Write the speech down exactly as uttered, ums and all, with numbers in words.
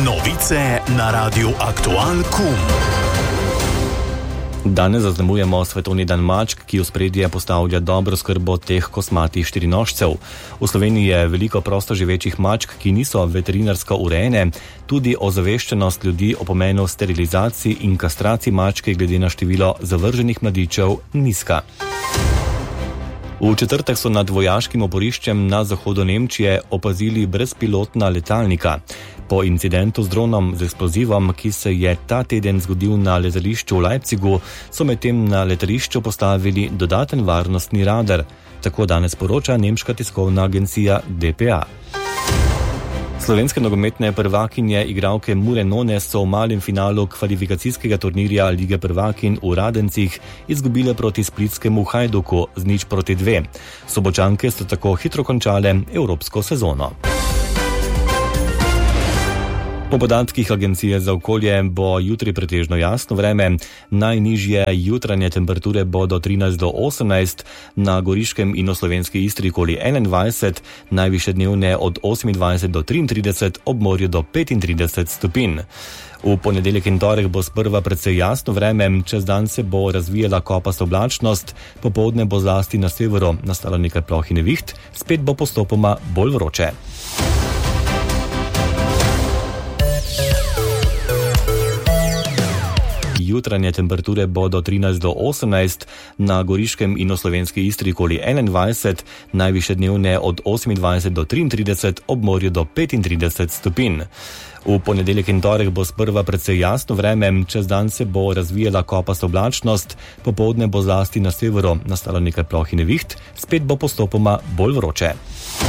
Novice na Radiu Aktual Kum. Danes zaznamujemo Svetovni dan mačk, ki v ospredje postavlja dobro skrbo teh kosmatih štirinožcev. V Sloveniji je veliko prostoživečih mačk, ki niso veterinarsko urejene. Tudi ozaveščenost ljudi o pomenu sterilizacij in kastracij mačke glede na število zavrženih mladičev nizka. V četrtek so nad vojaškim oporiščem na zahodu Nemčije opazili brezpilotna letalnika. Po incidentu z dronom z eksplozivom, ki se je ta teden zgodil na letališču v Leipzigu, so medtem na letališču postavili dodaten varnostni radar. Tako danes poroča nemška tiskovna agencija D P A. Slovenske nogometne prvakinje igralke Mure None so v malem finalu kvalifikacijskega turnirja Lige prvakinj v Radencih izgubile proti splitskemu Hajduku z nič proti dve. Sobočanke so tako hitro končale evropsko sezono. Po podatkih Agencije za okolje bo jutri pretežno jasno vreme. Najnižje jutranje temperature bodo trinajst do osemnajst, na Goriškem in v slovenski Istri okoli enaindvajset, najvišje dnevne od osemindvajset do triintrideset, ob morju do petintrideset stopinj. V ponedeljek in torek bo sprva precej jasno vreme, čez dan se bo razvijala kopasta oblačnost, popoldne bo zlasti na severu nastalo nekaj ploh in neviht, spet bo postopoma bolj vroče. Jutranje temperature bodo trinajst do osemnajst, na Goriškem in v slovenski Istri okoli enaindvajset, najvišje dnevne od osemindvajset do triintrideset, ob morju do petintrideset stopinj. V ponedeljek in torek bo sprva precej jasno vreme, čez dan se bo razvijala kopasta oblačnost, popoldne bo zlasti na severu nastalo nekaj ploh in neviht, spet bo postopoma bolj vroče.